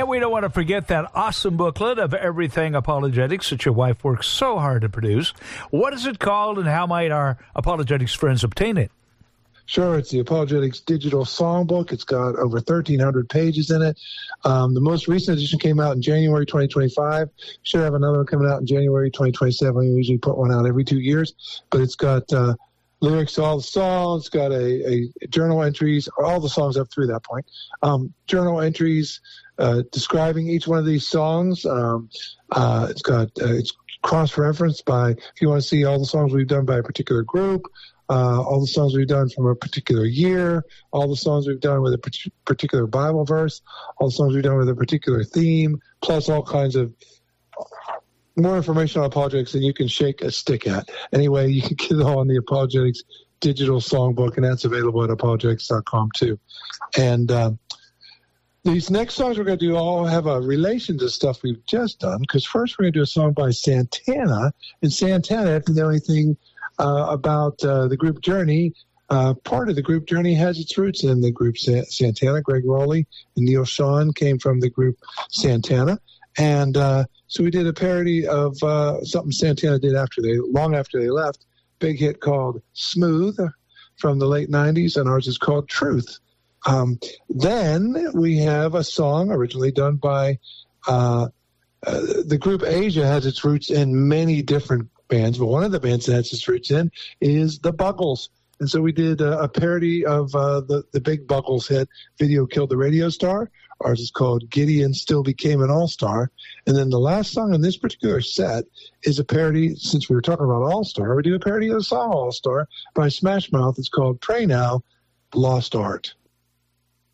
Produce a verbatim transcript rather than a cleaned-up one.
we don't want to forget that awesome booklet of everything apologetics that your wife works so hard to produce. What is it called, and how might our apologetics friends obtain it? Sure, it's the Apologetics Digital Songbook. It's got over thirteen hundred pages in it. Um, the most recent edition came out in January twenty twenty-five. Should have another one coming out in January twenty twenty-seven. We usually put one out every two years. But it's got uh, lyrics to all the songs. It's got a, a journal entries, all the songs up through that point. Um, journal entries uh, describing each one of these songs. Um, uh, it's got uh, it's cross-referenced by, if you want to see all the songs we've done by a particular group, Uh, all the songs we've done from a particular year, all the songs we've done with a particular Bible verse, all the songs we've done with a particular theme, plus all kinds of more information on apologetics than you can shake a stick at. Anyway, you can get it all on the Apologetics Digital Songbook, and that's available at apologetics dot com too. And uh, these next songs we're going to do all have a relation to stuff we've just done, because first we're going to do a song by Santana. And Santana, if you know anything Uh, about uh, the group Journey. Uh, part of the group Journey has its roots in the group Sa- Santana. Greg Rowley and Neil Sean came from the group Santana. And uh, so we did a parody of uh, something Santana did after they, long after they left. Big hit called Smooth from the late nineties, and ours is called Truth. Um, then we have a song originally done by uh, uh, the group Asia. Has its roots in many different bands, but one of the bands that has its roots in is the Buggles. And so we did a, a parody of uh, the, the big Buggles hit, Video Killed the Radio Star. Ours is called Gideon Still Became an All-Star. And then the last song in this particular set is a parody, since we were talking about All-Star, we do a parody of the song All-Star by Smash Mouth. It's called Pray Now, Lost Art.